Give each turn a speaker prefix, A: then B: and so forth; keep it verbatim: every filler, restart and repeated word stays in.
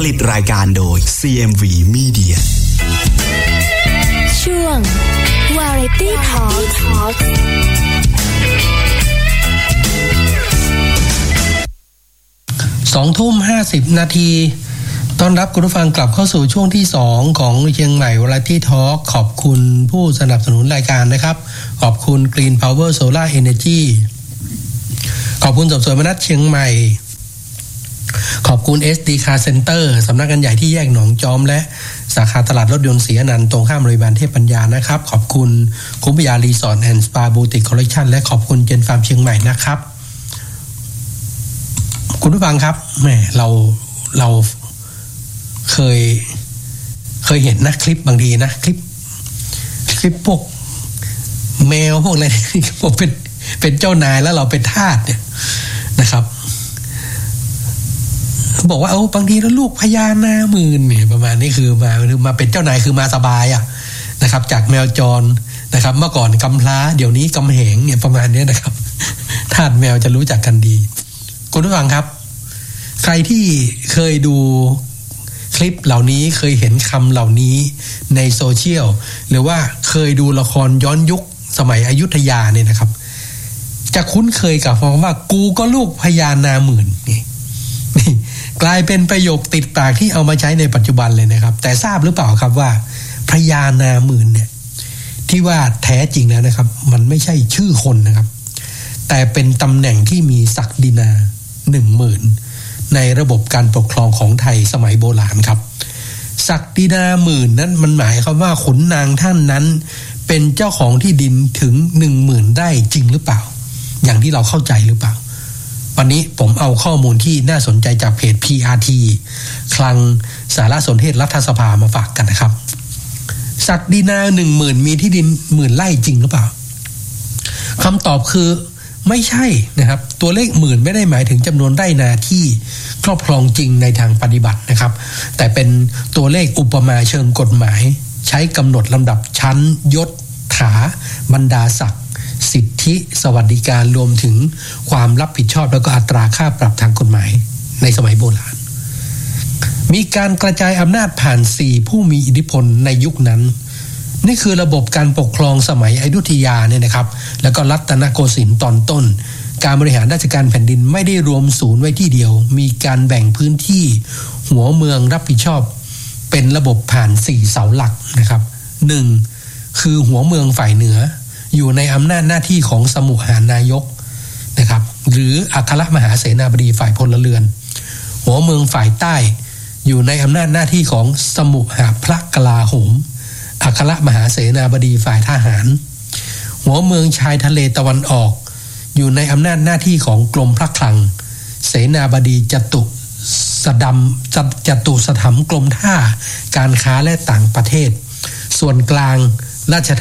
A: ลิตรายการโดย ซี เอ็ม วี Media
B: ช่วง Variety Talk
C: สองทุ่มห้าสิบนาทีต้อนรับคุณผู้ฟังกลับเข้าสู่ช่วงที่สองของเชียงใหม่ Variety Talk ขอบคุณผู้สนับสนุนรายการนะครับขอบคุณ Green Power Solar Energy ขอบคุณสมสวยมนัสเชียงใหม่ขอบคุณ เอส ดี Car Center สำนักงานใหญ่ที่แยกหนองจอมและสาขาตลาดรถยนต์ศรีอนันต์ตรงข้ามโรงพยาบาลเทพปัญญานะครับขอบคุณคุ้มพยารีสอร์ทแอนด์สปาบูติกคอลเลคชั่นและขอบคุณเจนฟาร์มเชียงใหม่นะครับคุณผู้ฟังครับแหมเราเราเคยเคยเห็นนะคลิปบางทีนะคลิปคลิปพวกแมวพวกอะไรพวกเป็นเป็นเจ้านายแล้วเราเป็นทาสเนี่ยนะครับบอกว่าเออบางทีแล้วลูกพญานาคหมื่นเนี่ยประมาณนี้คือมาคือมาเป็นเจ้านายคือมาสบายอ่ะนะครับจากแมวจรนะครับเมื่อก่อนกำพร้าเดี๋ยวนี้กำเหงเนี่ยประมาณนี้นะครับทาสแมวจะรู้จักกันดีคุณผู้ฟังครับใครที่เคยดูคลิปเหล่านี้เคยเห็นคำเหล่านี้ในโซเชียลหรือว่าเคยดูละครย้อนยุคสมัยอยุธยาเนี่ยนะครับจะคุ้นเคยกับคำว่ากูก็ลูกพญานาคหมื่นนี่นี่กลายเป็นประโยคติดปากที่เอามาใช้ในปัจจุบันเลยนะครับแต่ทราบหรือเปล่าครับว่าพญานาคหมื่นเนี่ยที่ว่าแท้จริงแล้วนะครับมันไม่ใช่ชื่อคนนะครับแต่เป็นตำแหน่งที่มีศักดินาหนึ่งหมื่นในระบบการปกครองของไทยสมัยโบราณครับศักดินาหมื่นนั้นมันหมายความว่าขุนนางท่านนั้นเป็นเจ้าของที่ดินถึงหนึ่งหมื่นได้จริงหรือเปล่าอย่างที่เราเข้าใจหรือเปล่าวันนี้ผมเอาข้อมูลที่น่าสนใจจากเพจ พี อาร์ ที คลังสารสนเทศรัฐสภามาฝากกันนะครับศักดินาหนึ่งหมื่นมีที่ดินหมื่นไร่จริงหรือเปล่าคำตอบคือไม่ใช่นะครับตัวเลขหมื่นไม่ได้หมายถึงจำนวนไร่นาที่ครอบครองจริงในทางปฏิบัตินะครับแต่เป็นตัวเลขอุปมาเชิงกฎหมายใช้กำหนดลำดับชั้นยศถาบรรดาศักดิ์สิทธิสวัสดิการรวมถึงความรับผิดชอบแล้วก็อัตราค่าปรับทางกฎหมายในสมัยโบราณมีการกระจายอำนาจผ่านสี่ผู้มีอิทธิพลในยุคนั้นนี่คือระบบการปกครองสมัยอยุธยาเนี่ยนะครับแล้วก็รัตนโกสินทร์ตอนต้นการบริหารราชการแผ่นดินไม่ได้รวมศูนย์ไว้ที่เดียวมีการแบ่งพื้นที่หัวเมืองรับผิดชอบเป็นระบบผ่านสี่เสาหลักนะครับหนึ่งคือหัวเมืองฝ่ายเหนืออยู่ในอำนาจหน้าที่ของสมุหานายกนะครับหรืออัครมหาเสนาบดีฝ่ายพลเรือนหัวเมืองฝ่ายใต้อยู่ในอำนาจหน้าที่ของสมุหพระกลาโหมอัครมหาเสนาบดีฝ่ายทหารหัวเมืองชายทะเลตะวันออกอยู่ในอำนาจหน้าที่ของกรมพระคลังเสนาบดีจตุสดำจตุสถัมภ์กรมท่าการค้าและต่างประเทศส่วนกลางราช